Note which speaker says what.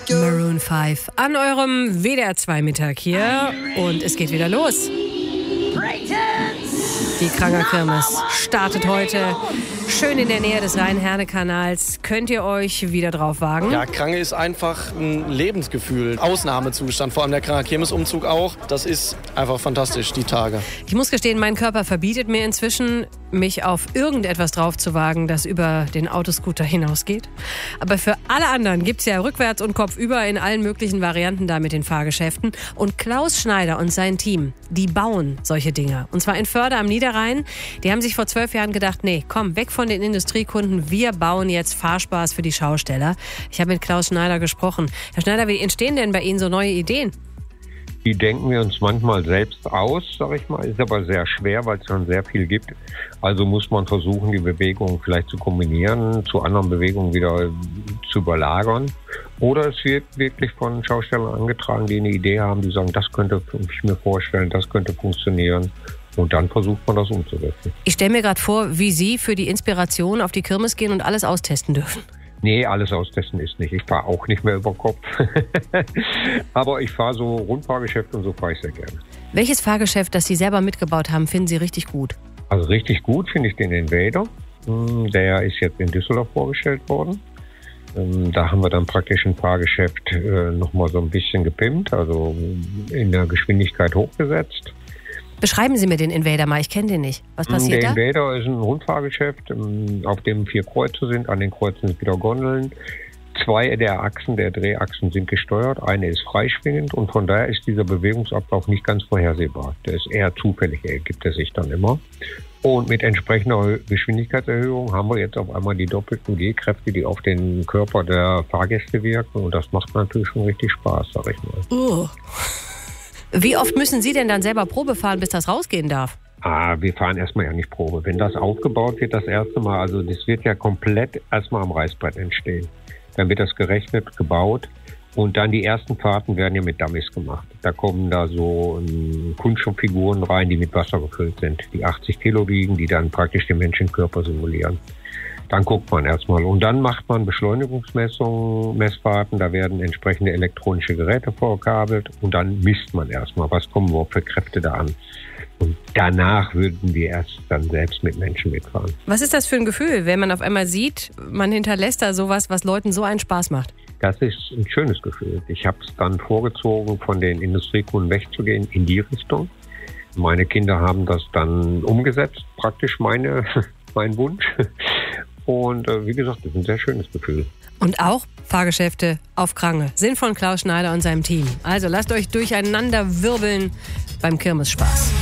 Speaker 1: Maroon 5 an eurem WDR 2 Mittag hier und es geht wieder los. Die Kranger-Kirmes startet heute schön in der Nähe des Rhein-Herne-Kanals. Könnt ihr euch wieder drauf wagen?
Speaker 2: Ja, Krange ist einfach ein Lebensgefühl, Ausnahmezustand, vor allem der Kranger-Kirmes-Umzug auch. Das ist einfach fantastisch, die Tage.
Speaker 1: Ich muss gestehen, mein Körper verbietet mir inzwischen, mich auf irgendetwas drauf zu wagen, das über den Autoscooter hinausgeht. Aber für alle anderen gibt's ja rückwärts und kopfüber in allen möglichen Varianten da mit den Fahrgeschäften. Und Klaus Schneider und sein Team, die bauen solche Dinger. Und zwar in Förde am Niederrhein. Die haben sich vor 12 Jahren gedacht, nee, komm, weg von den Industriekunden. Wir bauen jetzt Fahrspaß für die Schausteller. Ich habe mit Klaus Schneider gesprochen. Herr Schneider, wie entstehen denn bei Ihnen so neue Ideen?
Speaker 3: Die denken wir uns manchmal selbst aus, sag ich mal, ist aber sehr schwer, weil es schon sehr viel gibt. Also muss man versuchen, die Bewegungen vielleicht zu kombinieren, zu anderen Bewegungen wieder zu überlagern. Oder es wird wirklich von Schaustellern angetragen, die eine Idee haben, die sagen, das könnte ich mir vorstellen, das könnte funktionieren. Und dann versucht man das umzusetzen.
Speaker 1: Ich stelle mir gerade vor, wie Sie für die Inspiration auf die Kirmes gehen und alles austesten dürfen.
Speaker 3: Nee, alles austesten ist nicht. Ich fahre auch nicht mehr über Kopf. Aber ich fahre so Rundfahrgeschäfte und so fahre ich sehr gerne.
Speaker 1: Welches Fahrgeschäft, das Sie selber mitgebaut haben, finden Sie richtig gut?
Speaker 3: Also richtig gut finde ich den Invader. Der ist jetzt in Düsseldorf vorgestellt worden. Da haben wir dann praktisch ein Fahrgeschäft nochmal so ein bisschen gepimpt, also in der Geschwindigkeit hochgesetzt.
Speaker 1: Beschreiben Sie mir den Invader mal, ich kenne den nicht. Was passiert da?
Speaker 3: Der Invader ist ein Rundfahrgeschäft, auf dem 4 Kreuze sind. An den Kreuzen sind wieder Gondeln. 2 der Achsen, der Drehachsen sind gesteuert. Eine ist freischwingend und von daher ist dieser Bewegungsablauf nicht ganz vorhersehbar. Der ist eher zufällig, ergibt er sich dann immer. Und mit entsprechender Geschwindigkeitserhöhung haben wir jetzt auf einmal die doppelten G-Kräfte, die auf den Körper der Fahrgäste wirken. Und das macht natürlich schon richtig Spaß, sag ich mal.
Speaker 1: Wie oft müssen Sie denn dann selber Probe fahren, bis das rausgehen darf?
Speaker 3: Wir fahren erstmal ja nicht Probe. Wenn das aufgebaut wird, das erste Mal, also das wird ja komplett erstmal am Reißbrett entstehen. Dann wird das gerechnet, gebaut und dann die ersten Fahrten werden ja mit Dummies gemacht. Da kommen da so Kunststofffiguren rein, die mit Wasser gefüllt sind, die 80 Kilo wiegen, die dann praktisch den Menschenkörper simulieren. Dann guckt man erstmal und dann macht man Beschleunigungsmessungen, Messfahrten, da werden entsprechende elektronische Geräte vorgekabelt und dann misst man erstmal, was kommen überhaupt für Kräfte da an. Und danach würden wir erst dann selbst mit Menschen mitfahren.
Speaker 1: Was ist das für ein Gefühl, wenn man auf einmal sieht, man hinterlässt da sowas, was Leuten so einen Spaß macht?
Speaker 3: Das ist ein schönes Gefühl. Ich habe es dann vorgezogen, von den Industriekunden wegzugehen in die Richtung. Meine Kinder haben das dann umgesetzt, praktisch mein Wunsch. Und wie gesagt, das ist ein sehr schönes Gefühl.
Speaker 1: Und auch Fahrgeschäfte auf Krange sind von Klaus Schneider und seinem Team. Also lasst euch durcheinander wirbeln beim Kirmesspaß.